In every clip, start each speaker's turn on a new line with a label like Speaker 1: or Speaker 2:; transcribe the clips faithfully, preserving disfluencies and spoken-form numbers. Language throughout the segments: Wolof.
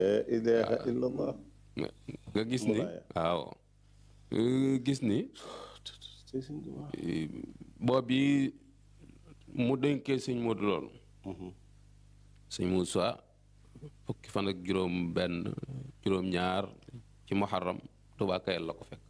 Speaker 1: ilaha illallah.
Speaker 2: nga gis ni waaw gis ni boobu mu dénkee sëñ Modou loolu sëñ Moussa fukki fan ak juróom benn juróom ñaar ci muharram Touba Kayel la ko fekk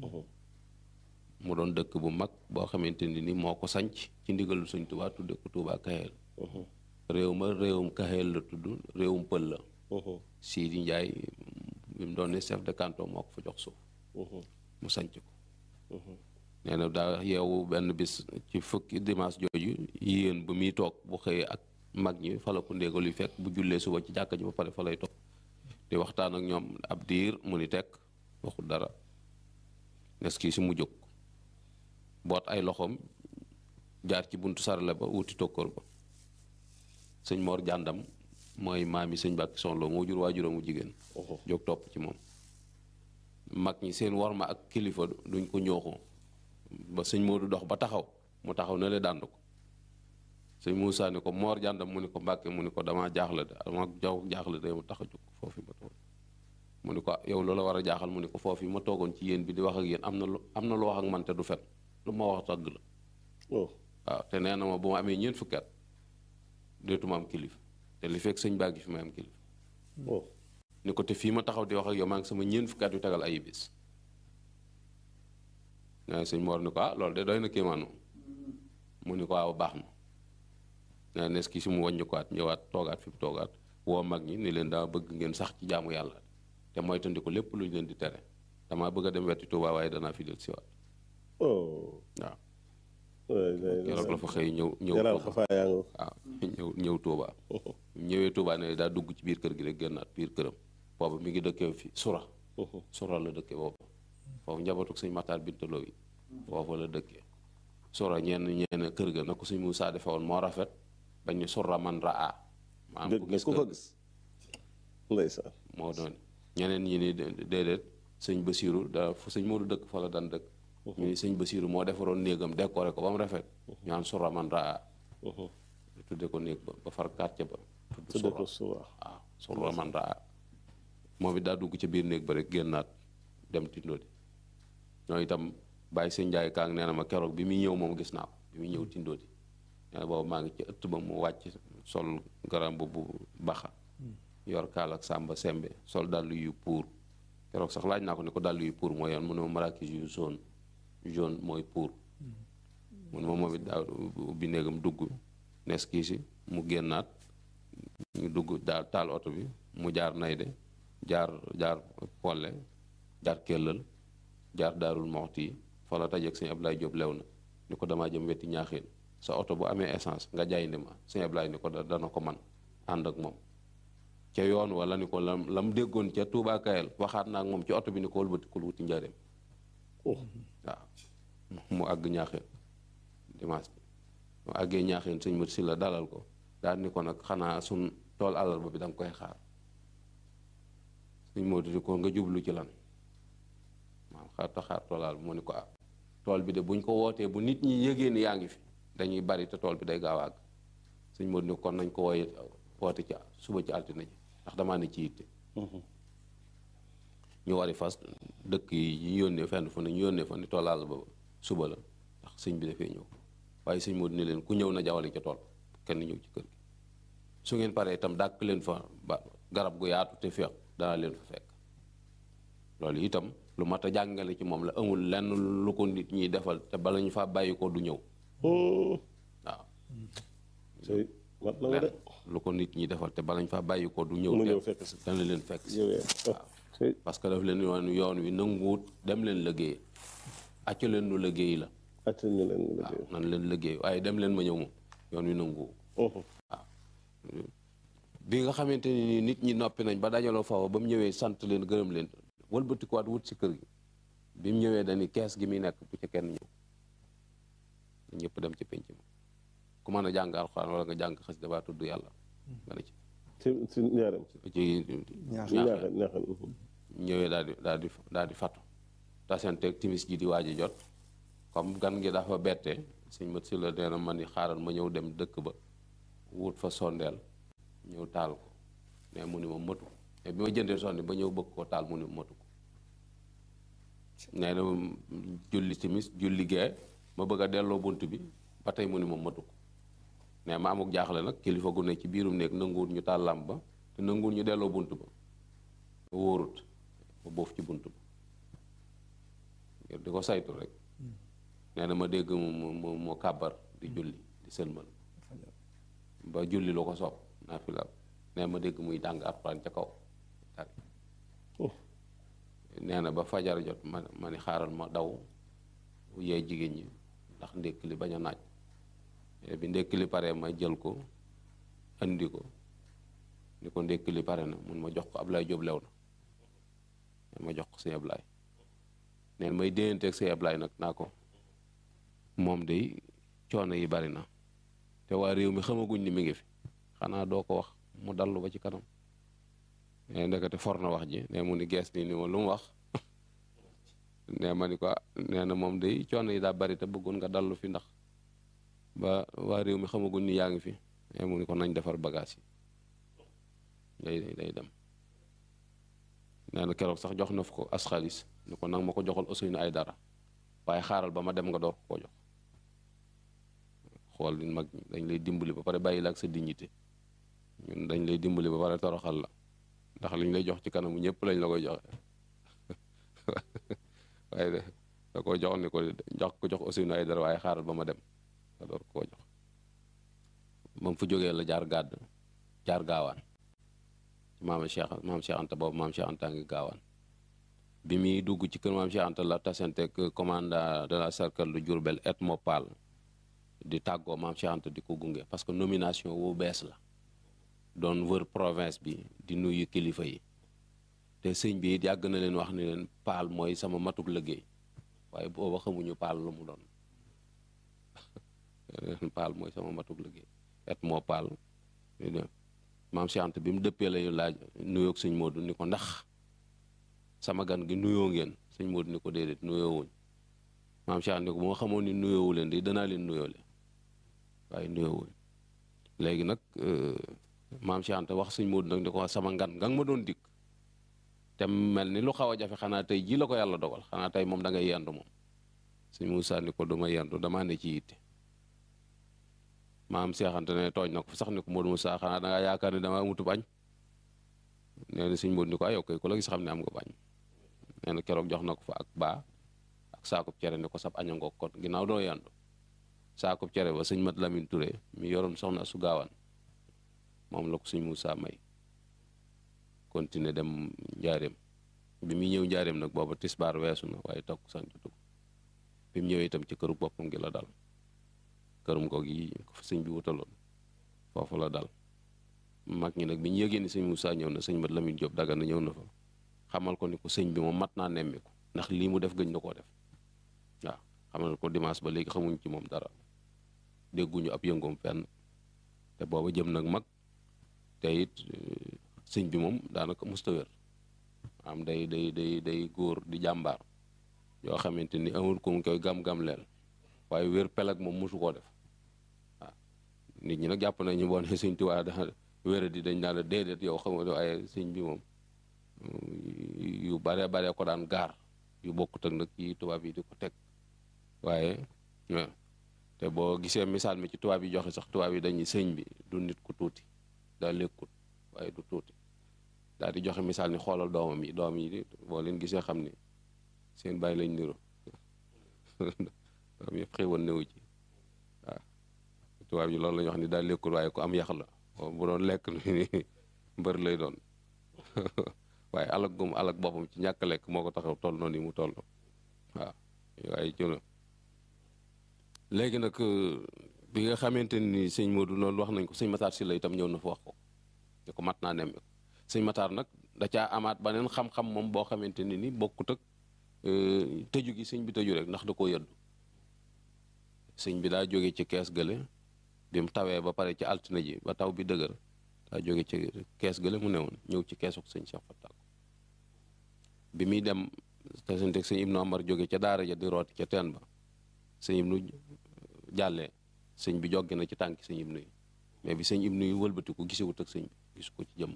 Speaker 2: mu doon dëkk bu mag boo xamante ni ni moo ko sanc ci ndigalu sëñ Touba tudde ko Touba Kayel réew ma réewum Kayel la tudd réewum pël la Sidi Ndiaye bi mu doon ne chef de canton moo ko fa jox suuf mu sanc ko nee na daa yeewu benn bis ci fukki dimanche jooju yéen bu muy toog bu xëyee ak mag ñi fa la ko ndéegal yu fekk bu jullee suba ci jàkka ji ba pare fa lay toog di waxtaan ak ñoom ab diir mu ni tekk waxul dara nes kii si mu jóg boot ay loxoom jaar ci buntu sarale ba wuti tokkoor ba sëñ Mor Jàndam mooy maam yi sëñ Bàkki Sonlo moo jur waajuram mu jigéen jóg topp ci moom mag ñi seen worma ak kilifa duñ ko ñooxoo ba sëñ Moodu dox ba taxaw mu taxaw na le dànd ko sëñ Moussa ni ko Mor Jàndam mu ni ko Mbàkke mu ni ko dama jaaxle de dama jaw jaaxle de mu tax a jóg foofu ma toog mu ni ko yow loola war a jaaxal mu ni ko foofu ma toogoon ci yéen bi di wax ak yéen am na lu am na lu wax ak man te du fen lu ma wax tàgg la waaw te nee na ma bu ma amee ñeent fukki at deetuma am kilifa te li fekk sëñ baa gi fi may am kilifa ni ko te fii ma taxaw di wax ak yow maa ngi sama ñeent fukki at yu tegal ay bis nee sëñ Mor ni ko ah loolu de doy na kéemaanu mu ni ko waaw baax na nee nes ki si mu wàññi ko at ñëwaat toogaat fi mu toogaat woo mag ñi ni leen dama bëgg ngeen sax ci jaamu yàlla te moytandi ko lépp lu ñu leen di tere damaa bëgg a dem wetti Tuubaa waaye danaa fi del siwaat waaw keroog la fa xëy ñëw ñëw waaw ñëw ñëw Tuubaa ñëwee Tuubaa ne daa dugg ci biir kër gi rek génnaat biir këram boobu mi ngi dëkkee fi sura sura la dëkkee boobu foofu njabootu sëñ Maxtaar Bintaloo yi foofu la dëkkee sura ñenn ñenn kër ga na ko sëñ Muusaa defe woon moo rafet bañ ñu sura man raa maanaam ku gis ko gis ndeysaan moo doon ñeneen ñi ni déedéet sëñ Basiiru da fu sëñ Moodu dëkk fa la daan dëkk ñu ni sëñ Basiiru moo defaroon néegam décoré ko ba mu rafet ñu naan sura man raa tudde ko néeg ba ba far quartier ba tudde ko sura waaw sura man raa moom it daa dugg ca biir néeg ba rek génnaat dem Tindodi ñoo itam bàyyi sëñ Njaay Kaang nee na ma keroog bi muy ñëw moom gis naa ko bi muy ñëw Tindodi nee na boobu maa ngi ci ëtt ba mu wàcc sol garam bu baxa yor kaal ak sàmba sembe sol dàll yu pour keroog sax laaj naa ko ne ko dàll yu pour mooy yoon mu ne ma marakis yu jaune jaune mooy pour mu ne ma moom it daa ubbi néegam dugg nes kii si mu génnaat ñu dugg daal taal oto bi mu jaar Nayde jaar jaar Polle jaar Kellal jaar Daarul Moxti yi fa la tajeeg sëñ Ablaye Diop lew na ni ko damaa jëm wetti ñaaxeen sa oto bu amee essence nga jaay ndi ma sëñ Ablaye ni ko dana ko man ànd ak moom ca yoon wala ni ko lam la mu déggoon ca Touba Kayel waxaat naa ak moom ci oto bi ni ko wëlbatikul wuti njaareem waaw mu àgg ñaaxeen dimanche bi mu àggee ñaaxeen sëñ Mat si la dalal ko daal ni ko nag xanaa sun tool àllarba bi da nga koy xaar sëñ Moodu ni ko nga jublu ci lan maanaam xaar ta xaar tool àllarba mu ni ko ah tool bi de buñ ko wootee bu nit ñi yëgee ni yaa ngi fi dañuy bari te tool bi day gaaw a àgg sëñ Moodu ni kon nañ ko wooye woote ci suba ci altine ji ndax damaa ne ci yitte ñu wari fas dëkk yi ñu yónnee fenn fu ne ñu yónnee fa ni tool àllarba ba suba la ndax sëñ bi dafay ñëw waaye sëñ Moodu ni leen ku ñëw na jawali ca tool kenn ñëw ci kër gi su ngeen paree itam dàkk leen fa ba garab gu yaatu te féex danaa leen fa fekk loolu itam lu mat a jàngale ci moom la amul lenn lu ko nit ñiy defal te bala ñu faa bàyyi ko du ñëw waaw lu ko nit ñi defal te bala ñu faa bàyyi ko du ñëw te dana leen fekk si waaw parce que daf leen yoon yoon wi nanguwut dem leen liggéey acc leen lu liggéey la waaw nan leen liggéey waaye dem leen ma ñëw moom yoon wi nanguwu waaw bi nga xamante ni nit ñi noppi nañ ba dajaloo foofa ba mu ñëwee sant leen gërëm leen wëlbatikuwaat wut si kër gi bi mu ñëwee dañi kees gi muy nekk bu ca kenn ñëw ñëpp dem ci penc ma ku mën a jàng alxuraan wala nga jàng xas dafaa tudd yàlla nga ne ci ci ñaareem ci ñaaxeen ñëwee daal di daal di daal di fatu tasanteeg timis ji di waaj a jot comme gan gi dafa bette sëñ mat si la nee na ma ni xaaral ma ñëw dem dëkk ba wut fa sondeel ñëw taal ko mais mu ni ma mëtu mais bi ma jëndee sonni ba ñëw bëgg koo taal mu ni motu ko nee na julli timis julli gee ma bëgg a delloo bunt bi ba tey mu ni moom matu ko nee ma amuk jaaxle nag kilifa gu ne ci biirum néeg nanguwul ñu taal làmp ba te nanguwul ñu delloo bunt ba wóorut ma boof ci bunt ba ngir di ko saytu rek nee na ma dégg mu mu mu kàbbar di julli di sëlmal ba julli lu ko soob naa fi la nee ma dégg muy jàng alxuraan ca kaw tari nee na ba fajar jot ma ma ni xaaral ma daw yee jigéen ñi ndax ndékk li bañ a naaj bi ndékk li pare ma jël ko andi ko ni ko ndékk li pare na mun ma jox ko Ablaye Jóob lew na ma jox ko sëñ Ablaye neen may déyanteeg sëñ Ablaye nag naa ko moom de coono yi bari na te waa réew mi xamaguñ ni mi ngi fi xanaa doo ko wax mu dallu ba ci kanam ne ndekete for na wax ji ne mu ni gees nii ni ma lu mu wax ne ma ni ko nee na moom de coono yi daa bari te bëggoon nga dallu fi ndax ba waa réew mi xamaguñ ni yaa ngi fi ne mu ni ko nañ defar bagage yi day day dem nee na keroog sax jox na fa ko as xaalis ni ko nag ma ko joxal Ousseynou Aïdara waaye xaaral ba ma dem nga door ko koo jox xool li mag dañ lay dimbali ba pare bàyyi la ak sa dignité ñun dañ lay dimbali ba pare toroxal la ndax liñ lay jox ci kanamu ñëpp lañ la koy joxe waaye de da ko jox ni ko jox ko jox Ousseynou Aïdara waaye xaaral ba ma dem nga door koo jox moom fu jógee la jaar gàdd jaar gaawaan maam Cheikh maam Cheikh Anta boobu maam Cheikh Anta ngi gaawaan bi muy dugg ci kër maam Cheikh Anta la tasanteeg commandant de la cercle de Diourbel et Mopal di tàggoo maam Cheikh Anta di ko gunge parce que nomination wu bees la doon wër province bi di nuyu kilifa yi te sëñ bi it yàgg na leen wax ni leen paal mooy sama matuk liggéey waaye booba xamuñu paal lu mu doon paal mooy sama matuk liggéey et Mopal maam Cheikh Anta bi mu dëppee lañu laaj nuyoog sëñ Modou ni ko ndax sama gan gi nuyoo ngeen sëñ Modou ni ko déedéet nuyoowuñ maam Cheikh Anta ni ko bu ma xamoon ni nuyoowu leen di danaa leen nuyoole waaye nuyoowuñ léegi nag maam Cheikh Anta wax sëñ Modou nag ni ko sama ngan nga ma doon dikk te mel ni lu xaw a jafe xanaa tey ji la ko yàlla dogal xanaa tey moom da ngay yendu moom sëñ Moussa ni ko duma yendu damaa ne ci yitte maam Cheikh Anta ne tooñ na ko sax ni ko Modou Moussa xanaa dangaa yaakaar ni dama amutub añ nee na sëñ Modou ni ko ayow kay ku la gis xam ne am nga bañ nee na keroog jox na ko fa ak baa ak saakub cere ni ko sab aña ngoog kon ginnaaw doo yandu saakub cere ba sëñ Mat Lamine Touré mi yoroon soxna su gaawaan moom la ko sëñ Moussa may continuer dem njaareem bi muy ñëw njaareem nag booba tisbaar weesu na waaye takku san jotu ko bi mu ñëwee itam ci këru boppam gi la dal kërum ko gi ko fa sëñ bi wutaloon foofu la dal mag ñi nag bi ñu yëgee ni sëñ Moussa ñëw na sëñ Mat Lamine Diop Dagana ñëw na fa xamal ko ni ko sëñ bi moom mat naa nemmiku ndax lii mu def gëñ na koo def waaw xamal ko dimanche ba léegi xamuñ ci moom dara dégguñu ab yëngoom fenn te booba jëm nag mag te it sëñ bi moom daanaka musta wér am day day day day góor di jàmbaar yoo xamante ni amul ko mu koy gam-gam leel waaye wér pelag moom mosu koo def waaw nit ñi nag jàpp nañu boo ne sëñ Tuubaa da wéra di dañ naa la déedéet yow xam nga waaye sëñ bi moom yu bare bare ko daan gaar yu bokkut ak nag yi tubaab yi di ko teg waaye te boo gisee misaal mi ci tubaab yi joxe sax tubaab yi dañuy sëñ bi du nit ku tuuti daa lekkut waaye du tuuti daal di joxe misaal ni xoolal doomam yi doom yi boo leen gisee xam ni seen bàyyi lañ niro doom yëpp xéwoon newu ci waaw tubaab yi loolu lañu wax ni daal lekkut waaye ku am yax la bu doon lekk ni mbër lay doon waaye alag gum alag boppam ci ñàkk lekk moo ko taxaw toll noonu yi mu toll waaw waaye jono léegi nag bi nga xamante ni sëñ Modou loolu wax nañ ko sëñ Matar Sylla itam ñëw na fa wax ko te ko mat naa nem sëñ Matar nag da caa amaat beneen xam-xam moom boo xamante ni ni bokkut ak tëju gi sëñ bi tëju rek ndax da koo yëddu sëñ bi daa jóge ci kees gële bi mu tawee ba pare ci altine ji ba taw bi dëgër daa jóge ci kees gële mu newoon ñëw ci keesuk sëñ Cheikh Fatal bi muy dem te sëñ sëñ Ibnu Amar jóge ca daara ja di rooti ca teen ba sëñ Ibnu jàllee sëñ bi jogge na ci tànki sëñ Ibnu yi mais bi sëñ Ibnu yi wëlbatiku gisewut ak sëñ bi gisu ko ci jëmm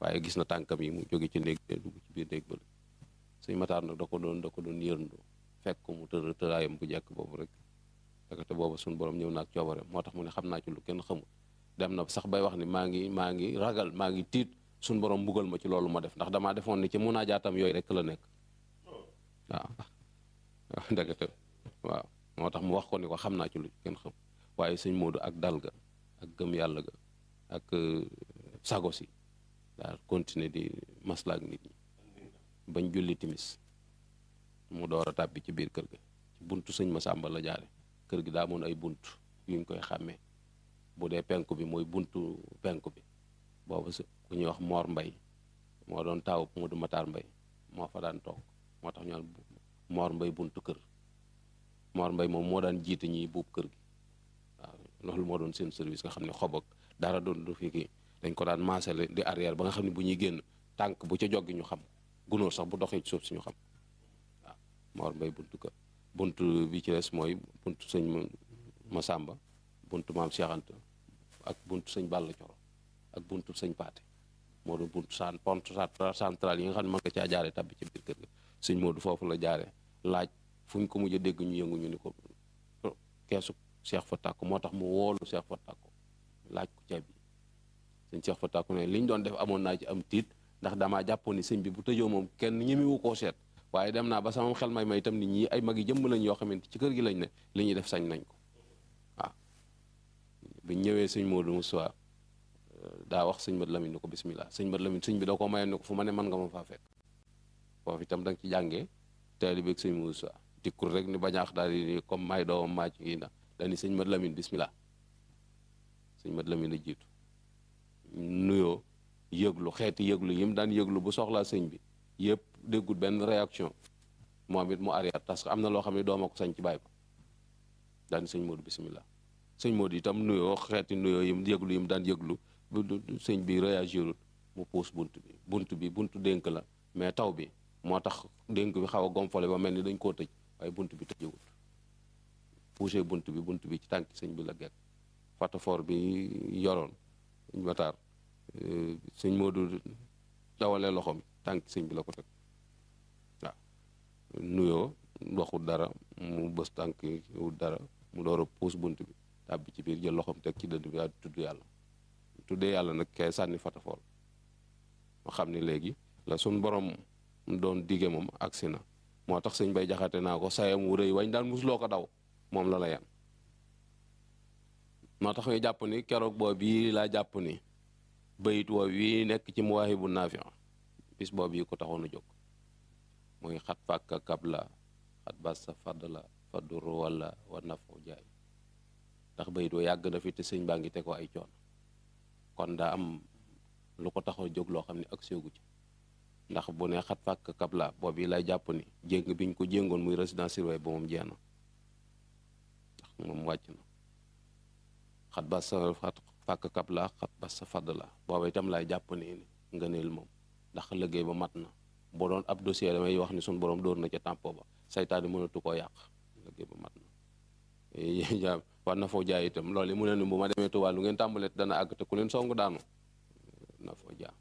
Speaker 2: waaye gis na tànkam yi mu jóge ci néeg te dugg ci biir néeg ba sëñ Matar nag da ko doon da ko doon yërndu fekk ko mu tër tëraayam bu jekk boobu rek te boobu suñu borom ñëw naag coobareem moo tax mu ne xam naa ci lu kenn xamul dem na sax bay wax ni maa ngi maa ngi ragal maa ngi tiit suñu borom mbugal ma ci loolu ma def ndax damaa defoon ni ci munaajaatam yooyu rek la nekk waaw waaw ndekete waaw moo tax mu wax ko ni ko xam naa ci lu kenn xam waaye sëñ Modou ak dal ga ak gëm yàlla ga ak sago si daal continuer di maslaak nit ñi bañ julli timis mu door a tàbbi ci biir kër ga ci buntu sëñ Masamba la jaare kër gi daa amoon ay bunt yuñ koy xàmmee bu dee penku bi mooy buntu penku bi boobu ku ñuy wax Mor Mbay moo doon taawu Modou Matar Mbay moo fa daan toog moo tax ñu naan Mor Mbay buntu kër Mor Mbay moom moo daan jiite ñiy buub kër gi waaw loolu moo doon seen service nga xam ne xob ak dara doon du fi kii dañ ko daan maasale di arrière ba nga xam ne bu ñuy génn tànk bu ca joggi ñu xam gunóor sax bu doxee ci suuf si ñu xam waaw Mor Mbay buntu kër buntu bi ci des mooy buntu sëñ Masamba buntu maam Cheikh Anta ak buntu sëñ Balla Coro ak buntu sëñ Paate moo doon buntu san pont central yi nga xam ne mën nga caa jaare tabbi ci biir kër ga sëñ Modou foofu la jaare laaj fu ñu ko mujj a dégg ñu yëngu ñu ni ko keesu Cheikh Fa Tàkko moo tax mu woolu Cheikh Fa Tàkko laaj ko caabi sëñ Cheikh Fa Tàkko ne li ñu doon def amoon naa ci am tiit ndax damaa jàppoon ni sëñ bi bu tëjoo moom kenn ñemewu koo seet waaye dem naa ba sama xel may may itam nit ñi ay mag yi jëmm lañ yoo xamante ci kër gi lañ ne li ñuy def sañ nañ ko waaw biñ ñëwee sëñ Modou Moussa daa wax sëñ Mat Lamin ni ko bismillah sëñ Mat Lamin sëñ bi da ko mayoon ni ko fu ma ne mën nga ma faa fekk foofu itam da nga ci jàngee taalibe ak sëñ Moussa dikkul rek ni bañaax daal di comme may doomam maa ci ngi na dani sëñ Mat Lamin bismillah sëñ Mat Lamin a jiitu nuyoo yëglu xeeti yëglu yi mu daan yëglu bu soxlaa sëñ bi yëpp déggul benn réaction moom it mu arrière parce que am na loo xam ne dooma ko sañ ci bàyyi ko daani sëñ Modou bismillah sëñ Modou itam nuyoo xeeti nuyoo yi mu yëglu yi mu daan yëglu bu sëñ bi réagirul mu puus bunt bi bunt bi buntu dénk la mais taw bi moo tax dénk bi xaw a gomfale ba mel ni dañ koo tëj waaye bunt bi tëjewut poussé bunt bi bunt bi ci tànki sëñ bi la gekk fatafoor bi yoroon sëñ Matar sëñ Modou dawalee loxoom tànki sëñ bi la ko teg waaw nuyoo waxul dara mu bës tànki wut dara mu door a puus bunt bi tàbbi ci biir jël loxoom teg ci dënd bi daal di tudd yàlla tuddee yàlla nag kay sànni fatafoor ma xam ni léegi la suñ borom doon dige moom agsi na moo tax sëñ bay jaxate naa ko sayam wu rëy wañ daan musuloo ko daw moom la la yan moo tax ñu jàpp ni keroog boobu bii laa jàpp ni bayit woo wi nekk ci Mawaahibu Naafi bis boobu yi ko taxoon a jóg muy xat fàkka kabla xat bassa fadla fadur wala wa nafo jaay ndax bayit woo yàgg na fi te sëñ baa ngi te ko ay coon kon daa am lu ko taxaw jóg loo xam ne ak séegu ci ndax bu ne xat fàkk kabla boobu yi lay jàpp ni jéng biñ ko jéngoon muy résidence surveillée ba moom jeex na ndax moom wàcc na xat bas sa xat fàkk kabla xat bas sa fadd la boobu itam lay jàpp ni ngëneel moom ndax liggéey ba mat na boo doon ab dossier damay wax ni suñu borom dóor na ca tempo ba saytaane mënatu koo yàq liggéey ba mat na war na foo jaay itam loolu yi mu ne ni bu ma demee Tuubaa lu ngeen tàmbalee dana àgg te ku leen song daanu na foo jaa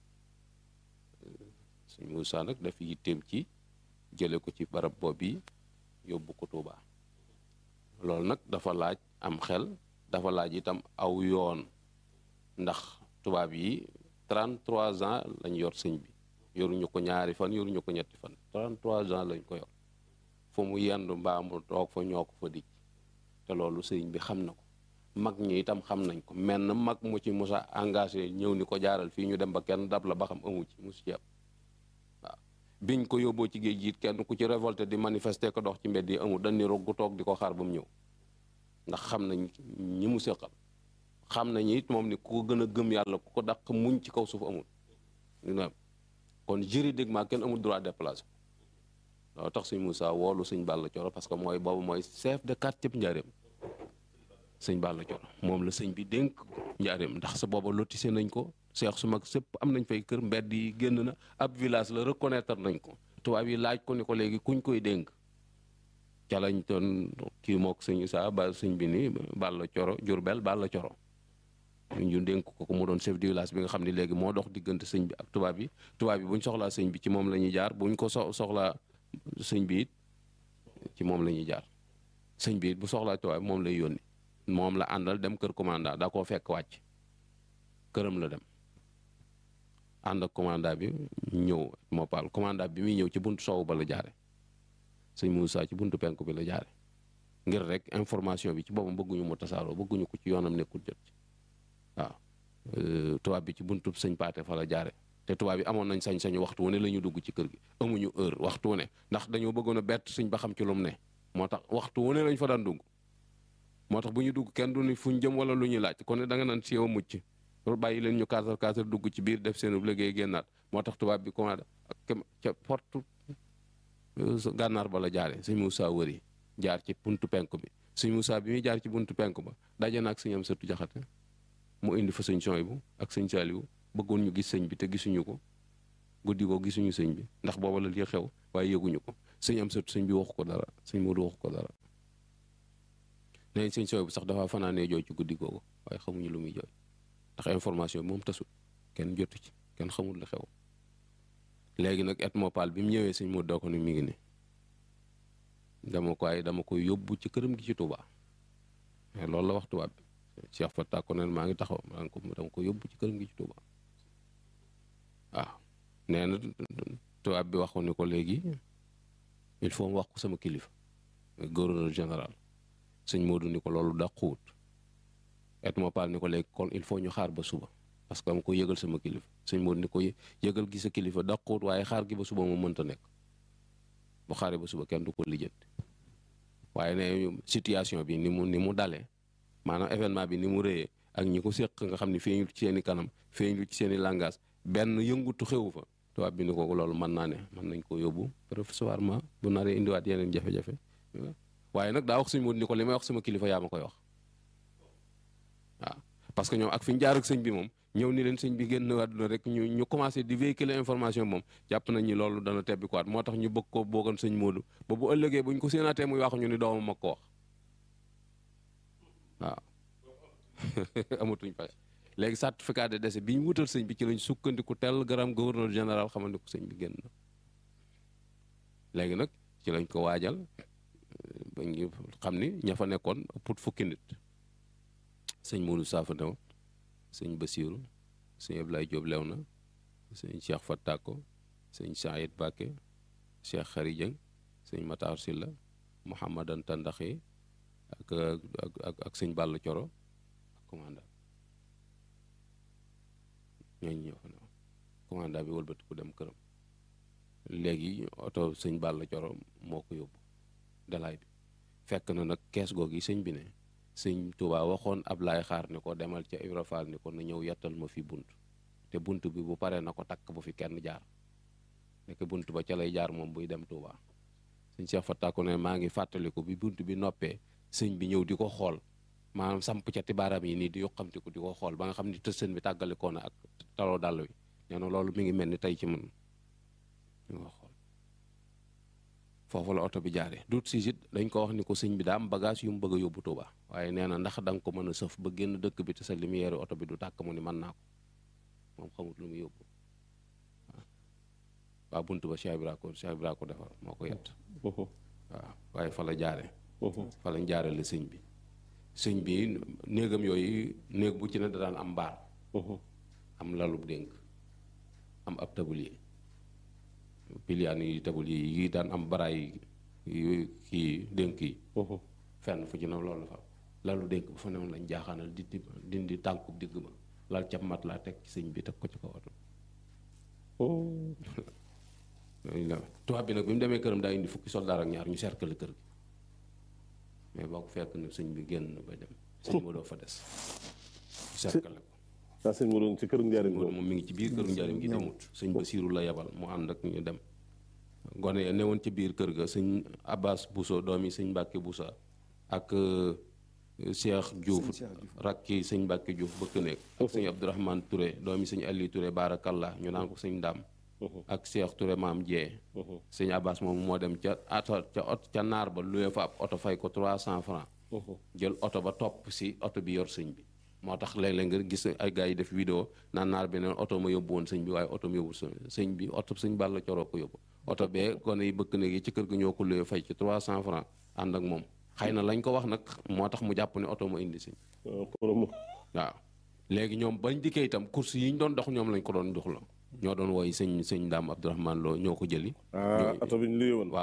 Speaker 2: sëñ Moussa nag daf yitteem ci jële ko ci barab boobu yi yóbbu ko Tuubaa loolu nag dafa laaj am xel dafa laaj itam aw yoon ndax tubaab yi trente-trois ans lañ yor sëñ bi yoruñu ko ñaari fan yoruñu ko ñetti fan trente-trois ans lañ ko yor fu mu yendu mbaa mu toog fa ñoo ko fa dij te loolu sëriñ bi xam na ko mag ñi itam xam nañ ko menn mag mu ci musa engagé ñëw ni ko jaaral fii ñu dem ba kenn dab la ba xam amu ci musu ci am waaw biñ ko yóbboo ci géej gi kenn ku ci révolté di manifester ko dox ci mbedd yi amul dañ ni roggu toog di ko xaar ba mu ñëw ndax xam nañ ñi mu séqal xam nañ it moom ni ku ko gën a gëm yàlla ku ko dàq muñ ci kaw suuf amul kon juridiquement kenn amul droit déplacé loolu tax sëñ Moussa woolu sëñ Balla Coro parce que mooy boobu mooy chef de quartier Njaaréem sëñ Balla Coro moom la sëñ bi dénk Njaaréem ndax sa booba lotissé nañ ko seex su mag sëpp am nañ fay kër mbedd yi génn na ab village la reconnaître nañ ko tubaab yi laaj ko ni ko léegi kuñ koy dénk ca lañ doon kii mook sëñ Moussa ba sëñ bi ni Balla Coro Jurbel Balla Coro ñu dénk ko ko mu doon chef du village bi nga xam ne léegi moo dox diggante sëñ bi ak tubaab bi tubaab bi bu ñu soxlaa sëñ bi ci moom la ñuy jaar bu ñu ko so soxlaa sëñ bi it ci moom la ñuy jaar sëñ bi it bu soxlaa tubaab bi moom lay yónni moom la àndal dem kër commandant daa koo fekk wàcc këram la dem ànd ak commandant bi ñëw moo paal commandant bi muy ñëw ci buntu soowu ba la jaare sëñ Moussa ci buntu penku bi la jaare ngir rek information bi ci boppam bëgguñu mu tasaaroo bëgguñu ko ci yoonam nekkul jot ci waaw tubaab bi ci buntu sëñ Paate fa la jaare te tubaab bi amoon nañ sañ-sañu waxtu wu ne la ñu dugg ci kër gi amuñu heure waxtu wu ne ndax dañoo bëggoon a bett sëñ ba xam ci lu mu ne moo tax waxtu wu ne lañ fa daan dugg moo tax bu ñu dugg kenn du ni fuñ jëm wala lu ñuy laaj kon ne da nga naan si yow mucc loolu bàyyi leen ñu kaasar kaasar dugg ci biir def seen liggéey génnaat moo tax tubaab bi commandé ak ca porte gànnaar ba la jaare sëñ Moussa wëri jaar ci buntu penku bi sëñ Moussa bi muy jaar ci buntu penku ba daje na ak sëñ am sëtu jaxate mu indi fa sëñ Soyibu ak sëñ Saaliwu bëggoon ñu gis sëñ bi te gisuñu ko guddi ko gisuñu sëñ bi ndax booba la li xew waaye yëguñu ko sëñ am sëtu sëñ bi waxu ko dara sëñ Moodu waxu ko dara nee sëñ Soyibu sax dafa fanaanee jooy ci guddi googu waaye xamuñu lu muy jooy ndax information bi moom tasul kenn jotu ci kenn xamul la xew léegi nag et mopal bi mu ñëwee sëñ Moodu doo ko ni mi ngi ne dama ko ay dama koy yóbbu ci këram gi ci Touba mais loolu la wax tubaab bi Cheikh Fatta ko ne maa ngi taxaw maa ngi ko dama ko yóbbu ci këram gi ci Touba waaw nee na tubaab bi wax ko ni ko léegi il faut mu wax ko sama kilifa gouverneur général sëñ Moodu ni ko loolu dàquwut et mopal ni ko léegi kon il faut ñu xaar ba suba parce que dama ko yëgal sama kilifa sëñ Moodu ni ko yëgal gi sa kilifa dàquwut waaye xaar gi ba suba mu mënta nekk bu xaaree ba suba kenn du ko lijjanti waaye ne situation bi ni mu ni mu dalee maanaam événement bi ni mu rëyee ak ñi ko séq nga xam ne feeñul ci seen i kanam feeñul ci seen i langage benn yëngutu xewu fa tubaab bi ni ko loolu mën naa ne mën nañ ko yóbbu provisoirement bu naree indiwaat yeneen jafe-jafe waaye nag daa wax sëñ Moodu ni ko li may wax sama kilifa yaa ma koy wax waaw parce que ñoom ak fi ñu jaar ak sëñ bi moom ñëw ni leen sëñ bi génn àdduna rek ñu ñu commencé di véhiculer information moom jàpp nañ ni loolu dana tebbi ko waat moo tax ñu bëgg ko boogan sëñ Moodu ba bu ëllëgee buñ ko séenaatee muy wax ñu ni doomam mag ko wax waaw amatuñ fay léegi certificat de décès bi ñu wutal sëñ bi ci lañ sukkandiku tel garam gouverneur général xamal ni ko sëñ bi génn na léegi nag ci lañ ko waajal ba ñu xam ni ña fa nekkoon pour fukki nit sëñ Moodu Saafantew sëñ Basiiru sëñ Ablaye Diop Lewna sëñ Cheikh Fatako sëñ Saïd Bakke Cheikh Khary Dieng sëñ Matar Silla Mouhamadan Tandaxi ak ak ak sëñ Balla Coro ak commandant ñooñu ñoo fa ne commandant bi wëlbati ku dem këram léegi oto sëñ Balla Coro moo ko yóbbu dalaay bi fekk na nag kees googu yi sëñ bi ne sëñ Touba waxoon Ablaye Xaar ni ko demal ca Ibra Fall ni ko na ñëw yettal ma fi bunt te bunt bi bu paree na ko takk bu fi kenn jaar nekk bunt ba ca lay jaar moom buy dem Touba sëñ Cheikh Fatta ko ne maa ngi fàttaliku bi bunt bi noppee sëñ bi ñëw di ko xool maanaam samp ca ti baaram yi nii di yoqamtiku di ko xool ba nga xam ni tësën bi tàggalikoo na ak taloo dàll wi nee na loolu mi ngi mel ni tey ci man ñu nga xool foofu la oto bi jaaree duut si it dañ ko wax ni ko sëñ bi daa am bagage yu mu bëgg a yóbbu Touba waaye nee na ndax da nga ko mën a sëf ba génn dëkk bi te sa lumière oto bi du tàkk mu ni mën naa ko moom xamut lu mu yóbbu waaw waa bunt ba Cheikh Ibra ko Cheikh Ibra ko defar moo ko yett waaw waaye fa la jaaree fa lañ jaarale sëñ bi sëñ bi néegam yooyu néeg bu ci ne da daan am mbaar am lalub dénk am ab tablier piliyaan yi tablier yi daan am baraay yi kii dénk yi fenn fu ci ne loolu fa lalu dénk bu fa newoon lañ jaaxaanal di dindi tànkub digg ba lal cap mat laa teg ci sëñ bi teg ko ci kaw oto tubaab bi nag bi mu demee këram daa indi fukki soldaar ak ñaar ñu cercle kër gi mais boo ko fekk ne sëñ bi génn ba dem sëñ Moodu fa des cercle ko
Speaker 1: waaw sëñ Moodu ci këru njaarim
Speaker 2: moom mi ngi ci biir këru njaarim gi demut sëñ Basiiru la yebal mu ànd ak ñu dem gone ya newoon ci biir kër ga sëñ Abbas Bousso doomi sëñ Mbàkke Bousso ak Cheikh Diouf rakki sëñ Mbàkke Diouf bëkk nekk ak sëñ Abdourahmane Touré doomi sëñ Ali Touré barakallah ñu naan ko sëñ Daam ak Cheikh Touré maam Dieye sëñ Abbas moom moo dem ca ato ca ot ca naar ba luwee fa ab oto fay ko trois cent francs jël oto ba topp si oto bi yor sëñ bi moo tax léeg-léeg nga gis ay gars yi def vidéo naan naar beneen oto ma yóbbu woon sëñ bi waaye oto ma yóbbu sëñ bi oto sëñ Balla Coro ko yóbbu oto bee gone yi bëkk néeg yi ci kër ga ñoo ko luye fay ci trois cent francs ànd ak moom xëy na lañ ko wax nag moo tax mu jàpp ne oto ma indi sëñ waaw léegi ñoom bañ dikkee itam course yi ñu doon dox ñoom lañ ko doon jox la ñoo doon wooy sëñ sëñ Daam Abdourahmane Lo ñoo ko jëli
Speaker 1: oto bi ñu luye woon